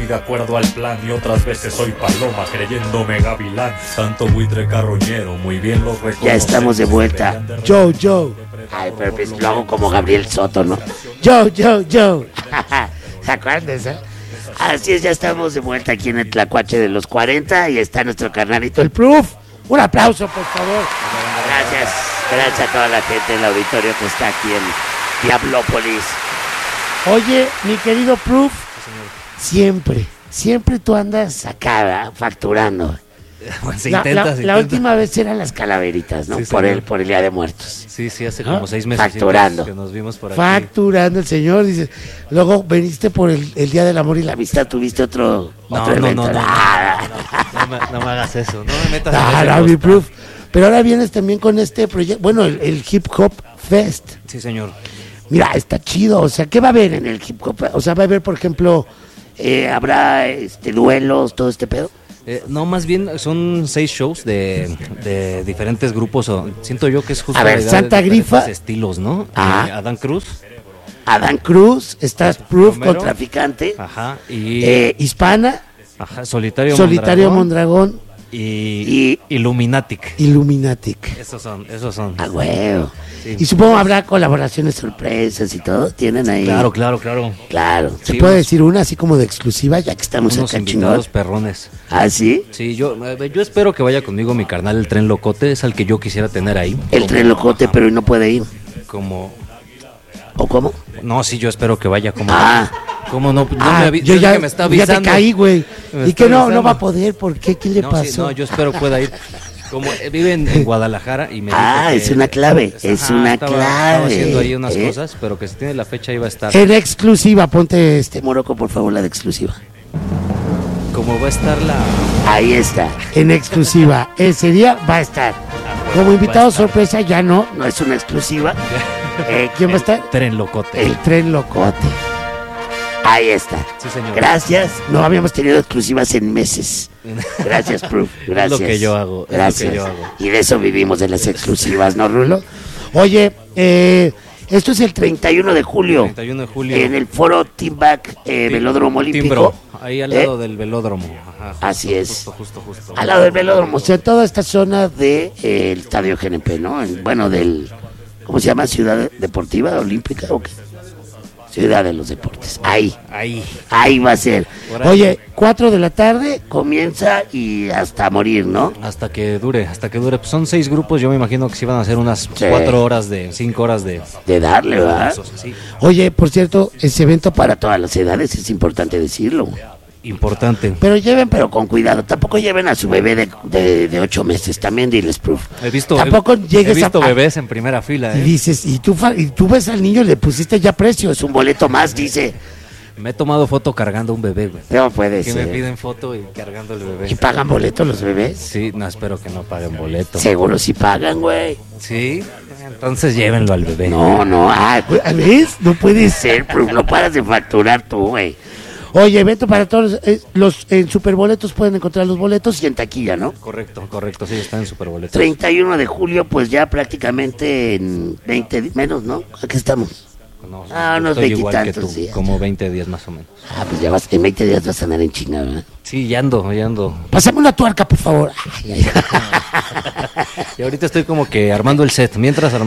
de acuerdo al plan y otras veces soy paloma creyéndome gavilán. Tanto buitre carroñero, muy bien lo reconozco. Ya estamos de vuelta. Joe. Ay, pero pues lo hago como Gabriel Soto, ¿no? Joe. ¿Se acuerdan de eso? Así es, ya estamos de vuelta aquí en el Tlacuache de los 40 y está nuestro carnalito, el Proof. Un aplauso, por favor. Gracias a toda la gente del auditorio que está aquí en Diablópolis. Oye, mi querido Proof, siempre tú andas acá, facturando. Pues la última vez eran las calaveritas, ¿no? Sí, por el Día de Muertos. Sí, hace como 6 meses. Facturando. Que nos vimos por aquí. Facturando el señor, dice. Luego veniste por el Día del Amor y la Amistad, tuviste otro evento. No me hagas eso, no me metas en mi Proof. Pero ahora vienes también con este proyecto, bueno, el Hip Hop Fest. Sí, señor. Mira, está chido, o sea, ¿qué va a haber en el Hip Hop? O sea, va a haber, por ejemplo, habrá duelos, todo este pedo. No, más bien son 6 shows de diferentes grupos. Siento yo que es justo. A ver, Santa Grifa. Estilos, ¿no? Adán Cruz, estás Proof con Traficante. Ajá. Y Hispana. Ajá, Solitario Mondragón. Y Illuminatic. Esos son. Ah, huevo. Sí. Y supongo habrá colaboraciones sorpresas y todo. ¿Tienen ahí? Claro. Claro. ¿Se Sí, puede decir una así como de exclusiva ya que estamos unos acá invitados chingón? perrones. ¿Ah, sí? Sí, yo espero que vaya conmigo mi carnal, el Tren Locote. Es al que yo quisiera tener ahí. El Tren Locote, pero hoy no puede ir. ¿O cómo? No, sí, yo espero que vaya como. ¿Cómo no? Yo ya, que me está avisando. Ya te caí, güey. Y que no va a poder, ¿por qué? ¿Qué le pasó? Sí, yo espero pueda ir. Como vive en Guadalajara y me dijo que es una clave, clave. Estaba haciendo ahí unas cosas, pero que si tiene la fecha iba a estar. En exclusiva, ponte Morocco, por favor, la de exclusiva. Como va a estar la. Ahí está, en exclusiva. Ese día va a estar. Como invitado sorpresa ya no es una exclusiva. ¿Quién va a estar? Tren Locote. El Tren Locote. Ahí está. Sí, señor. Gracias. No habíamos tenido exclusivas en meses. Gracias, Proof. Gracias. Es lo que yo hago. Gracias. Y de eso vivimos, de las exclusivas, ¿no, Rulo? Oye, esto es el 31 de julio. 31 de julio. En el foro Teamback Velódromo Olímpico. Timbro, ahí al lado del velódromo. Ajá, así es. Justo. Al lado del velódromo. O sea, toda esta zona del Estadio GNP, ¿no? ¿Cómo se llama? ¿Ciudad Deportiva Olímpica o qué? Ciudad de los Deportes. Ahí va a ser. Oye, 4 de la tarde comienza y hasta morir, ¿no? Hasta que dure. Pues son 6 grupos, yo me imagino que sí van a ser unas 4 horas 5 horas de darle, ¿verdad? Sí. Oye, por cierto, ese evento para todas las edades, es importante decirlo. Importante. Pero con cuidado, tampoco lleven a su bebé de 8 meses, también diles, Proof. He visto bebés en primera fila. Y dices, y tú ves al niño, le pusiste ya precio, es un boleto más, dice. Me he tomado foto cargando un bebé, güey. No puede ser. Que me piden foto y cargando el bebé. ¿Y pagan boleto los bebés? Sí, no, espero que no paguen boleto. Seguro sí pagan, güey. Sí, entonces llévenlo al bebé. No, ¿ves? No puede ser, Proof, no paras de facturar tú, güey. Oye, evento para todos en Superboletos pueden encontrar los boletos y en taquilla, ¿no? Correcto, sí, están en Superboletos. 31 de julio, pues ya prácticamente en 20 menos, ¿no? Aquí estamos. No, unos estoy 20 y igual tantos que tú, días. como 20 días más o menos. Pues en 20 días vas a andar en China, ¿verdad? Sí, ya ando. Pásame una tuerca, por favor. Y ahorita estoy como que armando el set,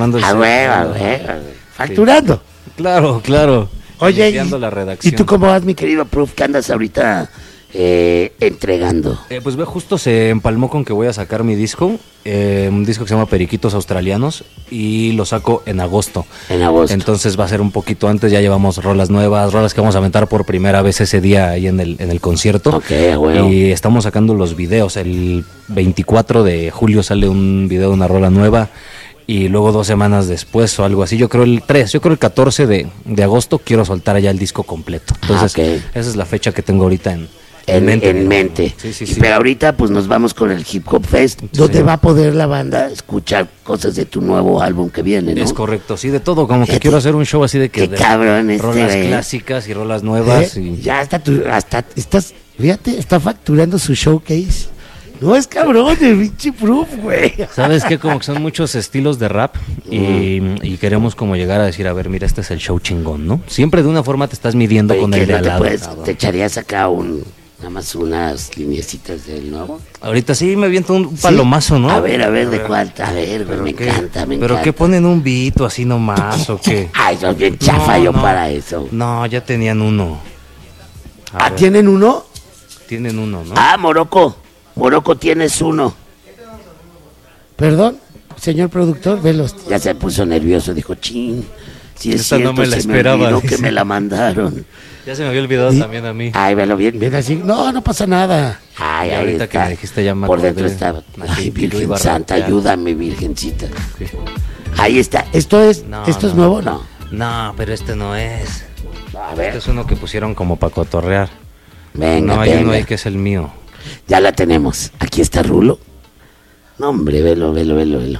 Facturando. Sí. Claro. Oye, la redacción. ¿Y tú cómo vas, mi querido Proof? ¿Qué andas ahorita entregando? Pues justo se empalmó con que voy a sacar mi disco, un disco que se llama Periquitos Australianos, y lo saco en agosto. Entonces va a ser un poquito antes, ya llevamos rolas nuevas, rolas que vamos a aventar por primera vez ese día ahí en el concierto. Okay, bueno. Y estamos sacando los videos, el 24 de julio sale un video de una rola nueva. Y luego 2 semanas después o algo así, yo creo el 14 de agosto quiero soltar ya el disco completo. Entonces esa es la fecha que tengo ahorita en mente. Sí. Pero ahorita pues nos vamos con el Hip Hop Fest, donde va a poder la banda escuchar cosas de tu nuevo álbum que viene, ¿no? Es correcto, sí, de todo, como que quiero hacer un show así de que qué cabrón rolas clásicas y rolas nuevas. Ya está facturando su showcase. No es cabrón, el pinche Proof, güey. ¿Sabes qué? Como que son muchos estilos de rap y queremos como llegar a decir, a ver, mira, este es el show chingón, ¿no? Siempre de una forma te estás midiendo Oye, con ¿qué el de no al te lado. puedes- cabrón. ¿Te echarías acá nada más unas lineecitas del nuevo? Ahorita sí me aviento un palomazo, ¿no? A ver, ¿de cuál? A ver, güey, me encanta, me ¿Pero encanta. qué ponen un beat o así nomás o qué? Ay, sos bien chafa No, yo no. para eso. No, ya tenían uno. A ver, ¿Tienen uno? tienen uno, ¿no? Ah, Morocco. Morocco, tienes uno. Perdón, señor productor, velos. Ya se puso nervioso, dijo, chin. Si es Esta no cierto, me la se esperaba, me olvidó dice. que me la mandaron. Ya se me había olvidado también a mí. Ay, velo bien, bien así. No, no pasa nada. Ay, Y ahí ahorita está. que me dijiste ya me Por acordé. dentro está. Aquí Ay, Piru Virgen iba a Santa, rapear. ayúdame, Virgencita. Sí. Ahí está. ¿Esto es No, es no. nuevo? No. No, pero este no es. A Este ver, es uno que pusieron como para cotorrear. venga, No, hay venga. uno ahí que es el mío. Ya la tenemos. Aquí está Rulo. No, hombre, velo, velo, velo, velo.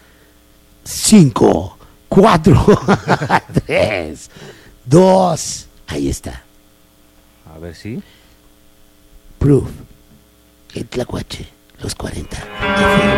5, 4, 3, 2. Ahí está. A ver si. Proof. El Tlacuache, los 40.